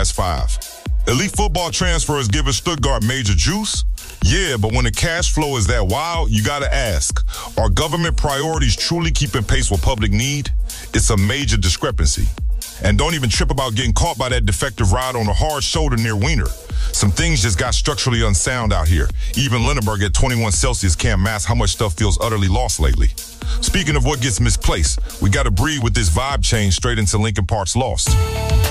last 5. Elite football transfers giving Stuttgart major juice? Yeah, but when the cash flow is that wild, you gotta ask, are government priorities truly keeping pace with public need? It's a major discrepancy. And don't even trip about getting caught by that defective ride on a hard shoulder near Wiener. Some things just got structurally unsound out here. Even Lindenberg at 21 Celsius can't mask how much stuff feels utterly lost lately. Speaking of what gets misplaced, we gotta breathe with this vibe change straight into Linkin Park's Lost.